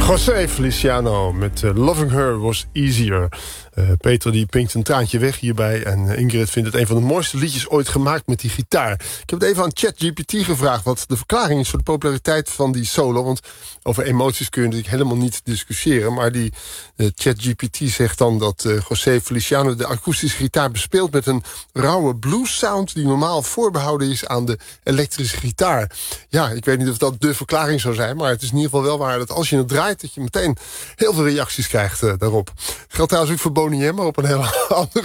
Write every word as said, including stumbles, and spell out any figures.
José Feliciano met uh, Loving Her Was Easier. Uh, Peter die pinkt een traantje weg hierbij. En Ingrid vindt het een van de mooiste liedjes ooit gemaakt met die gitaar. Ik heb het even aan ChatGPT gevraagd wat de verklaring is voor de populariteit van die solo. Want over emoties kun je natuurlijk helemaal niet discussiëren. Maar die uh, ChatGPT zegt dan dat uh, José Feliciano de akoestische gitaar bespeelt met een rauwe blues sound die normaal voorbehouden is aan de elektrische gitaar. Ja, ik weet niet of dat de verklaring zou zijn, maar het is in ieder geval wel waar dat als je het draait dat je meteen heel veel reacties krijgt uh, daarop. Het geldt trouwens ook voor Boney M, maar op een hele andere